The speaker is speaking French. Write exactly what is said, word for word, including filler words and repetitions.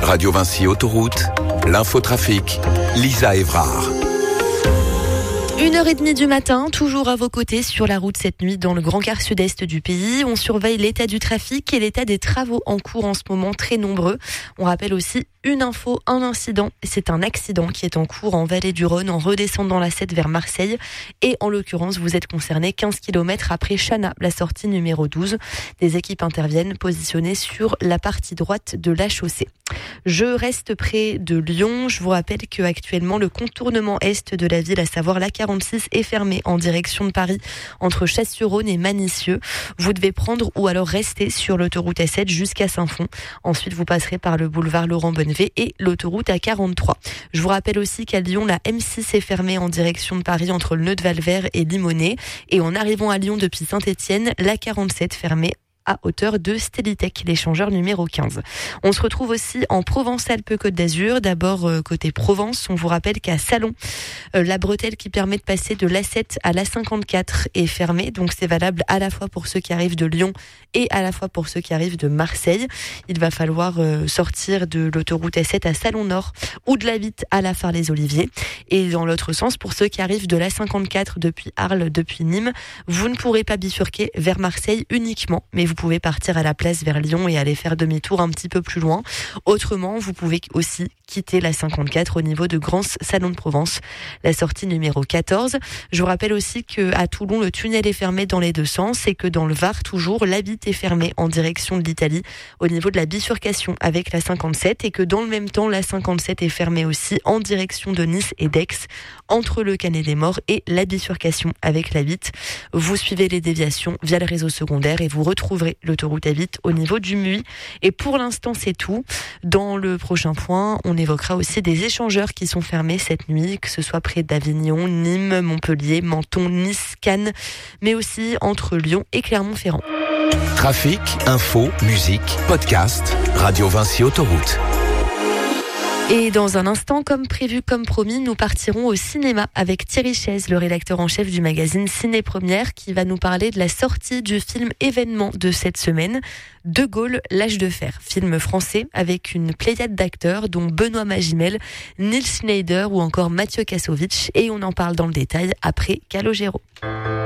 Radio Vinci Autoroute, l'infotrafic, Lisa Évrard. Une heure et demie du matin, toujours à vos côtés sur la route cette nuit dans le grand quart sud-est du pays. On surveille l'état du trafic et l'état des travaux en cours en ce moment, très nombreux. On rappelle aussi une info, un incident. C'est un accident qui est en cours en vallée du Rhône en redescendant la sept vers Marseille. Et en l'occurrence, vous êtes concerné quinze kilomètres après Chana, la sortie numéro douze. Des équipes interviennent positionnées sur la partie droite de la chaussée. Je reste près de Lyon. Je vous rappelle qu'actuellement, le contournement est de la ville, à savoir la quarante-six, est fermé en direction de Paris entre Chasse-sur-Rhône et Manicieux. Vous devez prendre ou alors rester sur l'autoroute A sept jusqu'à Saint-Fond. Ensuite, vous passerez par le boulevard Laurent-Bonnevé et l'autoroute A quarante-trois. Je vous rappelle aussi qu'à Lyon, la M six est fermée en direction de Paris entre le nœud de Valvert et Limonest. Et en arrivant à Lyon depuis Saint-Étienne, la quarante-sept fermée à hauteur de Stélitech, l'échangeur numéro quinze. On se retrouve aussi en Provence-Alpes-Côte d'Azur. D'abord, euh, côté Provence, on vous rappelle qu'à Salon, euh, la bretelle qui permet de passer de l'A sept à l'A cinquante-quatre est fermée. Donc, c'est valable à la fois pour ceux qui arrivent de Lyon et à la fois pour ceux qui arrivent de Marseille. Il va falloir euh, sortir de l'autoroute A sept à Salon-Nord ou de la Vitte à la Phare-les-Oliviers. Et dans l'autre sens, pour ceux qui arrivent de l'A cinquante-quatre depuis Arles, depuis Nîmes, vous ne pourrez pas bifurquer vers Marseille uniquement, mais vous Vous pouvez partir à la place vers Lyon et aller faire demi-tour un petit peu plus loin. Autrement, vous pouvez aussi quitter la cinquante-quatre au niveau de Grance Salon de Provence, la sortie numéro quatorze. Je vous rappelle aussi qu'à Toulon, le tunnel est fermé dans les deux sens et que dans le Var, toujours, la Vitte est fermée en direction de l'Italie au niveau de la bifurcation avec la cinquante-sept et que dans le même temps, la cinquante-sept est fermée aussi en direction de Nice et d'Aix entre le Canet des Morts et la bifurcation avec la Vitte. Vous suivez les déviations via le réseau secondaire et vous retrouverez l'autoroute A huit au niveau du Muy. Et pour l'instant, c'est tout. Dans le prochain point, on évoquera aussi des échangeurs qui sont fermés cette nuit, que ce soit près d'Avignon, Nîmes, Montpellier, Menton, Nice, Cannes, mais aussi entre Lyon et Clermont-Ferrand. Trafic, info, musique, podcast, Radio Vinci Autoroute. Et dans un instant, comme prévu, comme promis, nous partirons au cinéma avec Thierry Chaise, le rédacteur en chef du magazine Ciné Première, qui va nous parler de la sortie du film événement de cette semaine, De Gaulle, l'âge de fer, film français avec une pléiade d'acteurs dont Benoît Magimel, Nils Schneider ou encore Mathieu Kassovitch. Et on en parle dans le détail après Calogero.